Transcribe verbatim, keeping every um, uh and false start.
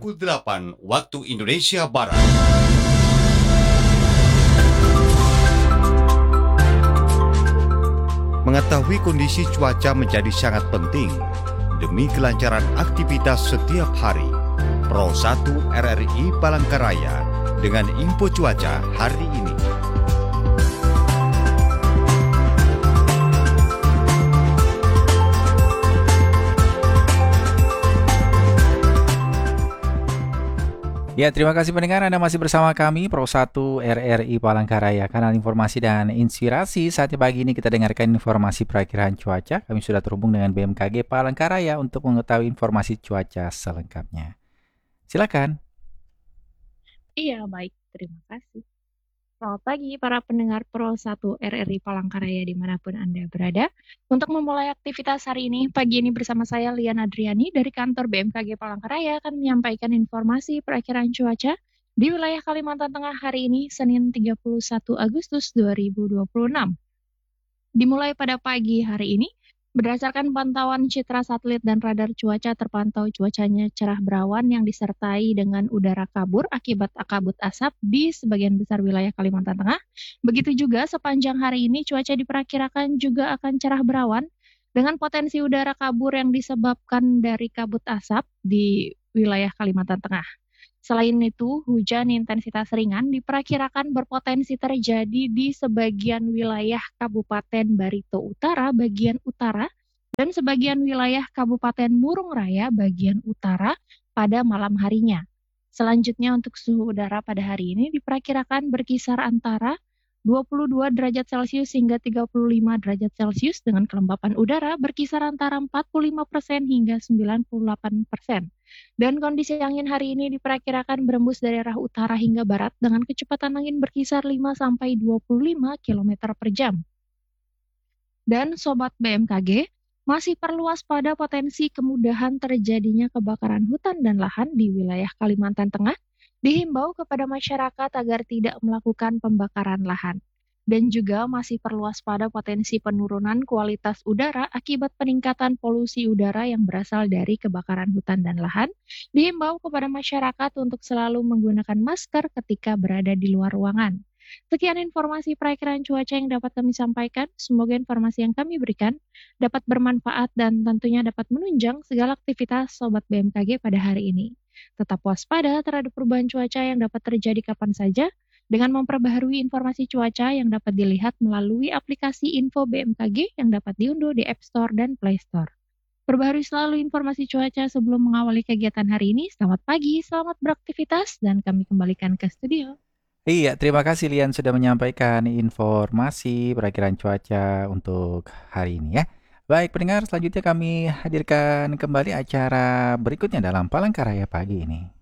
pukul delapan waktu Indonesia Barat. Mengetahui kondisi cuaca menjadi sangat penting demi kelancaran aktivitas setiap hari. Pro satu R R I Palangkaraya dengan info cuaca hari ini. Ya, terima kasih pendengar, Anda masih bersama kami Pro satu R R I Palangkaraya, kanal informasi dan inspirasi. Saatnya pagi ini kita dengarkan informasi perakiraan cuaca. Kami sudah terhubung dengan B M K G Palangkaraya untuk mengetahui informasi cuaca selengkapnya. Silakan. Iya, baik. Terima kasih. Selamat pagi para pendengar Pro satu R R I Palangkaraya dimanapun Anda berada. Untuk memulai aktivitas hari ini, pagi ini bersama saya Lian Adriani dari kantor B M K G Palangkaraya akan menyampaikan informasi perakiraan cuaca di wilayah Kalimantan Tengah hari ini, Senin tiga puluh satu Agustus dua ribu dua puluh enam. Dimulai pada pagi hari ini, berdasarkan pantauan citra satelit dan radar cuaca terpantau cuacanya cerah berawan yang disertai dengan udara kabur akibat kabut asap di sebagian besar wilayah Kalimantan Tengah. Begitu juga sepanjang hari ini cuaca diperkirakan juga akan cerah berawan dengan potensi udara kabur yang disebabkan dari kabut asap di wilayah Kalimantan Tengah. Selain itu, hujan intensitas ringan diperkirakan berpotensi terjadi di sebagian wilayah Kabupaten Barito Utara bagian utara dan sebagian wilayah Kabupaten Murung Raya bagian utara pada malam harinya. Selanjutnya untuk suhu udara pada hari ini diperkirakan berkisar antara dua puluh dua derajat Celcius hingga tiga puluh lima derajat Celcius dengan kelembapan udara berkisar antara empat puluh lima persen hingga sembilan puluh delapan persen. Dan kondisi angin hari ini diperkirakan berembus dari arah utara hingga barat dengan kecepatan angin berkisar lima sampai dua puluh lima kilometer per jam. Dan Sobat B M K G, masih perlu waspada potensi kemudahan terjadinya kebakaran hutan dan lahan di wilayah Kalimantan Tengah. Dihimbau kepada masyarakat agar tidak melakukan pembakaran lahan. Dan juga masih perlu waspada potensi penurunan kualitas udara akibat peningkatan polusi udara yang berasal dari kebakaran hutan dan lahan. Dihimbau kepada masyarakat untuk selalu menggunakan masker ketika berada di luar ruangan. Sekian informasi perakiraan cuaca yang dapat kami sampaikan. Semoga informasi yang kami berikan dapat bermanfaat dan tentunya dapat menunjang segala aktivitas Sobat B M K G pada hari ini. Tetap waspada terhadap perubahan cuaca yang dapat terjadi kapan saja dengan memperbaharui informasi cuaca yang dapat dilihat melalui aplikasi Info B M K G yang dapat diunduh di App Store dan Play Store. Perbaharui selalu informasi cuaca sebelum mengawali kegiatan hari ini. Selamat pagi, selamat beraktivitas, dan kami kembalikan ke studio. Iya, terima kasih Lian sudah menyampaikan informasi perakiraan cuaca untuk hari ini ya. Baik pendengar, selanjutnya kami hadirkan kembali acara berikutnya dalam Palangkaraya pagi ini.